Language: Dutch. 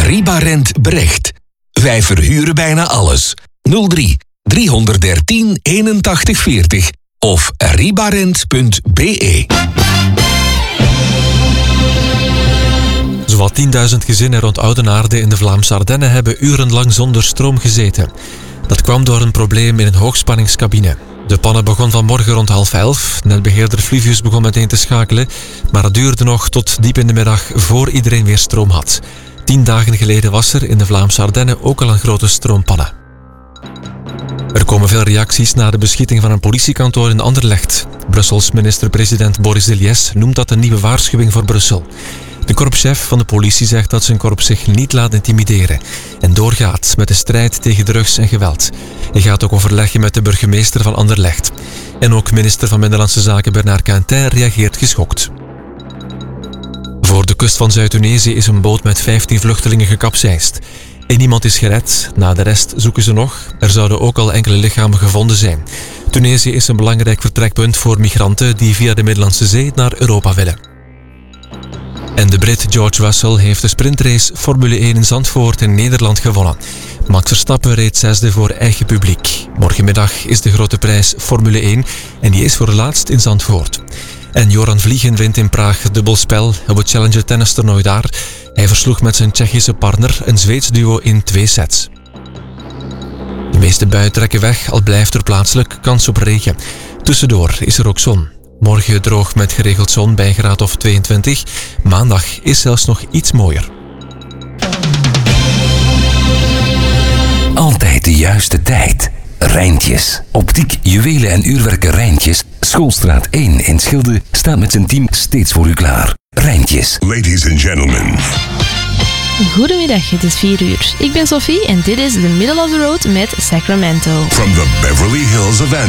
Ribarent Brecht. Wij verhuren bijna alles. 03 313 81 40 of ribarent.be. Zowat 10.000 gezinnen rond Oudenaarde in de Vlaamse Ardennen hebben urenlang zonder stroom gezeten. Dat kwam door een probleem in een hoogspanningscabine. De pannen begon vanmorgen rond 10:30. Netbeheerder Fluvius begon meteen te schakelen, maar het duurde nog tot diep in de middag voor iedereen weer stroom had. 10 dagen geleden was er in de Vlaamse Ardennen ook al een grote stroompannen. Er komen veel reacties na de beschieting van een politiekantoor in Anderlecht. Brussels minister-president Boris Deliès noemt dat een nieuwe waarschuwing voor Brussel. De korpschef van de politie zegt dat zijn korps zich niet laat intimideren en doorgaat met de strijd tegen drugs en geweld. Hij gaat ook overleggen met de burgemeester van Anderlecht. En ook minister van Binnenlandse Zaken Bernard Quintin reageert geschokt. Voor de kust van Zuid-Tunesië is een boot met 15 vluchtelingen gekapseist. En niemand is gered, na de rest zoeken ze nog. Er zouden ook al enkele lichamen gevonden zijn. Tunesië is een belangrijk vertrekpunt voor migranten die via de Middellandse Zee naar Europa willen. En de Brit George Russell heeft de sprintrace Formule 1 in Zandvoort in Nederland gewonnen. Max Verstappen reed 6e voor eigen publiek. Morgenmiddag is de grote prijs Formule 1 en die is voor het laatst in Zandvoort. En Joran Vliegen wint in Praag het dubbelspel op het Challenger tennistoernooi daar. Hij versloeg met zijn Tsjechische partner een Zweeds duo in 2 sets. De meeste buien trekken weg, al blijft er plaatselijk kans op regen. Tussendoor is er ook zon. Morgen droog met geregeld zon bij een graad of 22. Maandag is zelfs nog iets mooier. Altijd de juiste tijd. Rijntjes. Optiek, juwelen en uurwerken Rijntjes. Schoolstraat 1 in Schilde staat met zijn team steeds voor u klaar. Rijntjes. Ladies and gentlemen. Goedemiddag, het is 4 uur. Ik ben Sophie en dit is The Middle of the Road met Sacramento. From the Beverly Hills of